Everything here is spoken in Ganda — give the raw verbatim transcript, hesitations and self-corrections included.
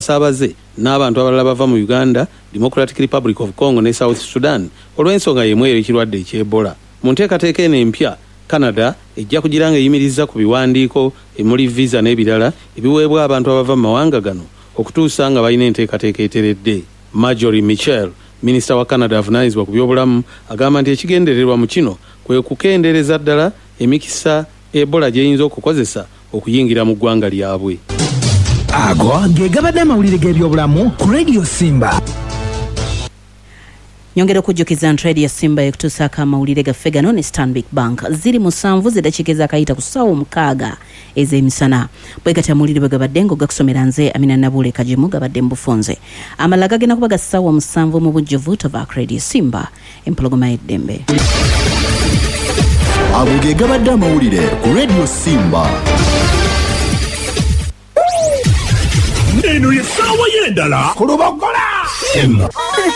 abasaabaze n'abantu abalala bava mu Uganda, Democratic Republic of Congo ne South Sudan olw'ensonga y'emu ekirwadde eky'Ebola. Mu nteekateeka eno empya, Canada ejja kugira nga eyimiriza ku biwandiiko emuli visa n'ebirala ebiweebwa abantu abava mu mawanga gano okutuusa nga balina enteekateeka eteredde. Marjorie Mitchell, minisita wa Canada avunaanyizibwa ku by'obulamu, agamba nti ekigendererwa mu kino kwe kukendeereza ddala emikisa Ebola gy'eyinza okukozesa okuyingira mu ggwanga lyabwe. Ago ge gabadde amawulire g'ebyobulamu ku Radio Simba. Nyongera okujjukiza nti Radio Simba ekutuusaako amawulire gaffe gano ne Stanbic Bank ziri musanvu ziddakiikiriza akayita ku ssaawa omukaaga ez'emisana. Bwe gati amawulire bwe gabadde ng'ogakusomera nze Amina Nabule Kajimu gabadde mu bufunze. Amalala gagenda kuba ga ssaawa musanvu mu bujjuvu tova Radio Simba empologoma y'eddembe. Ago ge gabadde amawulire ku Radio Simba. Eno ye ssaawa y'endala ku Lubogola.